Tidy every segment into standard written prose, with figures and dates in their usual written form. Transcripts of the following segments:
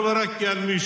olarak gelmiş,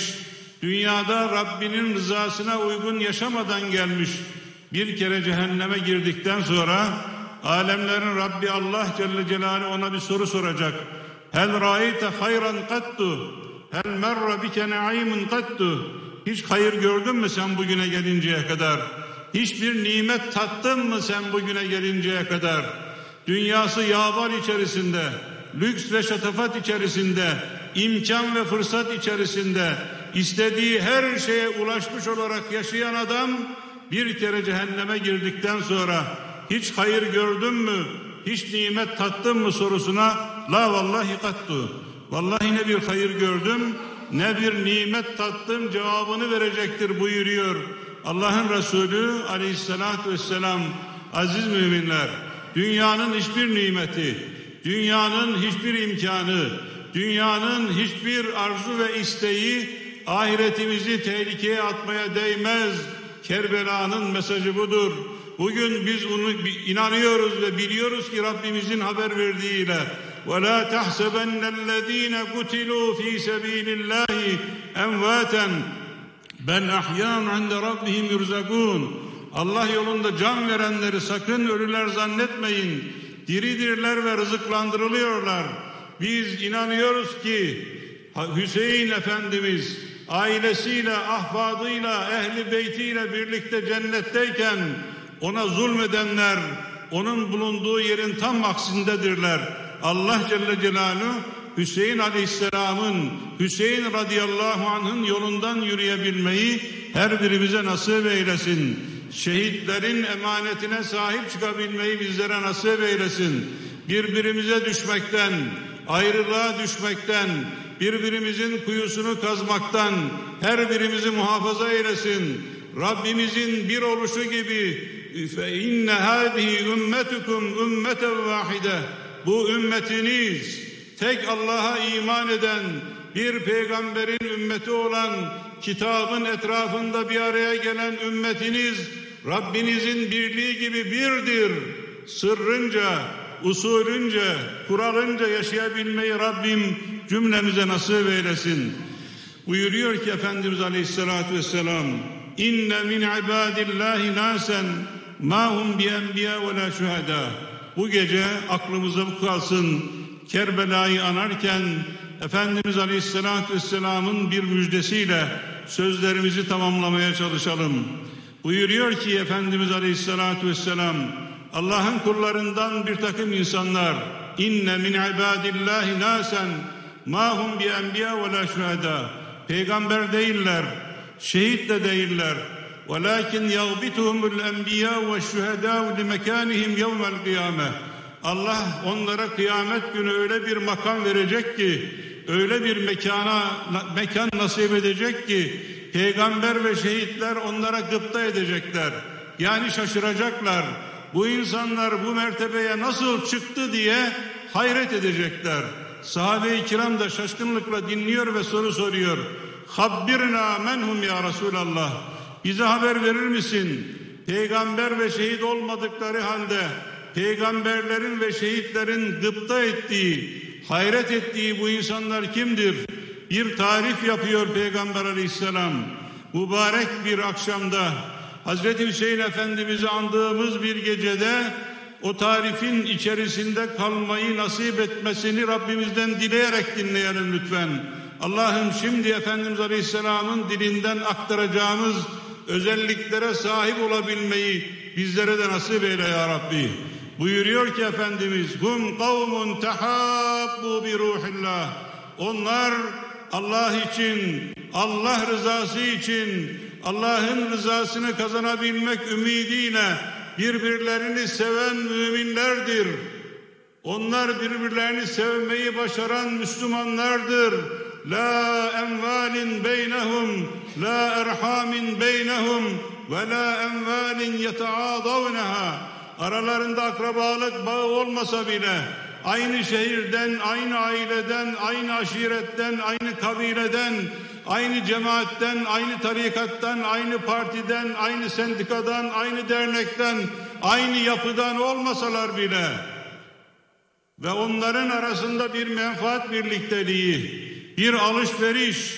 dünyada Rabbinin rızasına uygun yaşamadan gelmiş, bir kere cehenneme girdikten sonra alemlerin Rabbi Allah Celle Celaluhu ona bir soru soracak. Hel râite hayran kattu, hel merre bike na'imun kattu. Hiç hayır gördün mü sen bugüne gelinceye kadar? Hiçbir nimet tattın mı sen bugüne gelinceye kadar? Dünyası yağbal içerisinde, lüks ve şatafat içerisinde, imkan ve fırsat içerisinde, istediği her şeye ulaşmış olarak yaşayan adam bir kere cehenneme girdikten sonra hiç hayır gördün mü, hiç nimet tattın mı sorusuna la vallahi kattu. Vallahi ne bir hayır gördüm, ne bir nimet tattım cevabını verecektir buyuruyor Allah'ın Resulü aleyhissalatü vesselam. Aziz müminler, dünyanın hiçbir nimeti, dünyanın hiçbir imkanı, dünyanın hiçbir arzu ve isteği ahiretimizi tehlikeye atmaya değmez. Kerbela'nın mesajı budur. Bugün biz onu inanıyoruz ve biliyoruz ki Rabbimizin haber verdiğiyle وَلَا تَحْسَبَنَّ الَّذ۪ينَ قُتِلُوا ف۪ي سَب۪يلِ اللّٰهِ اَمْوَاتًا بَلْ اَحْيَانٌ عِنْدَ رَبِّهِمْ يُرْزَقُونَ. Allah yolunda can verenleri sakın ölüler zannetmeyin. Diridirler ve rızıklandırılıyorlar. Biz inanıyoruz ki Hüseyin Efendimiz ailesiyle, ahfadıyla, ehli beytiyle birlikte cennetteyken ona zulmedenler onun bulunduğu yerin tam aksindedirler. Allah Celle Celaluhu Hüseyin Aleyhisselam'ın, Hüseyin radıyallahu anh'ın yolundan yürüyebilmeyi her birimize nasip eylesin. Şehitlerin emanetine sahip çıkabilmeyi bizlere nasip eylesin. Birbirimize düşmekten, ayrılığa düşmekten, birbirimizin kuyusunu kazmaktan her birimizi muhafaza eylesin. Rabbimizin bir oluşu gibi فَاِنَّ هَذِهِ اُمَّتُكُمْ اُمَّةً وَاحِدَةً. Bu ümmetiniz, tek Allah'a iman eden, bir peygamberin ümmeti olan, kitabın etrafında bir araya gelen ümmetiniz, Rabbinizin birliği gibi birdir. Sırrınca, usulünce, kuralınca yaşayabilmeyi Rabbim cümlemize nasip eylesin. Buyuruyor ki Efendimiz Aleyhisselatü Vesselam, İnne min ibadillahi nasen ma hum bi enbiya ve la şuhada. Bu gece aklımıza bu kalsın. Kerbela'yı anarken Efendimiz Aleyhisselatü Vesselam'ın bir müjdesiyle sözlerimizi tamamlamaya çalışalım. Buyuruyor ki Efendimiz Aleyhisselatü Vesselam, Allah'ın kullarından bir takım insanlar, inne min ibadillahi nasen ma hum bi enbiya ve la şuhada. Peygamber değiller, şehit de değiller. وَلَكِنْ يَغْبِتُهُمُ الْاَنْبِيَا وَالشُّهَدَاءُ لِمَكَانِهِمْ يَوْمَ الْقِيَامَةِ. Allah onlara kıyamet günü öyle bir makam verecek ki, öyle bir mekan nasip edecek ki, peygamber ve şehitler onlara gıpta edecekler. Yani şaşıracaklar. Bu insanlar bu mertebeye nasıl çıktı diye hayret edecekler. Sahabe-i kiram da şaşkınlıkla dinliyor ve soru soruyor. Habbirna menhum ya Resulallah. Bize haber verir misin? Peygamber ve şehit olmadıkları halde peygamberlerin ve şehitlerin gıpta ettiği, hayret ettiği bu insanlar kimdir? Bir tarif yapıyor Peygamber Aleyhisselam. Mübarek bir akşamda Hazreti Hüseyin Efendimiz'i andığımız bir gecede o tarifin içerisinde kalmayı nasip etmesini Rabbimizden dileyerek dinleyelim lütfen. Allah'ım şimdi Efendimiz Aleyhisselam'ın dilinden aktaracağımız özelliklere sahip olabilmeyi bizlere de nasip eyle ya Rabbi. Buyuruyor ki Efendimiz, hum kavmun tehabbu bi ruhillah. Onlar Allah için, Allah rızası için, Allah'ın rızasını kazanabilmek ümidiyle birbirlerini seven müminlerdir. Onlar birbirlerini sevmeyi başaran Müslümanlardır. La envalin beynehum, la erhamin beynehum ve la envalin yetaadavneha. Aralarında akrabalık bağı olmasa bile aynı şehirden, aynı aileden, aynı aşiretten, aynı kabileden, aynı cemaatten, aynı tarikattan, aynı partiden, aynı sendikadan, aynı dernekten, aynı yapıdan olmasalar bile ve onların arasında bir menfaat birlikteliği, bir alışveriş,